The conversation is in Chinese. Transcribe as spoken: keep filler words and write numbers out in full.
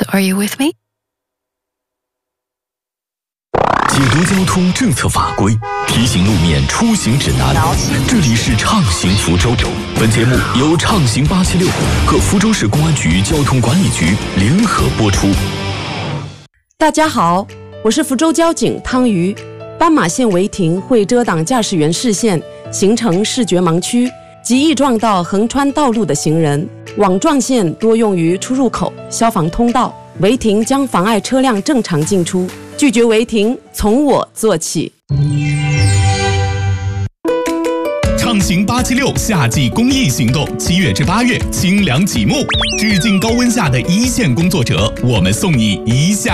So are you with me? 解读交通政策法规，提醒路面出行指南。这里是畅行福州。本节目由畅行八七六和福州市公安局交通管理局联合播出。 大家好，我是福州交警汤瑜。斑马线违停会遮挡驾驶员视线，形成视觉盲区，极易撞到横穿道路的行人。网状线多用于出入口、消防通道，违停将妨碍车辆正常进出。拒绝违停，从我做起。 畅行八七六夏季公益行动，七月至八月，清凉启幕，致敬高温下的一线工作者，我们送你一夏。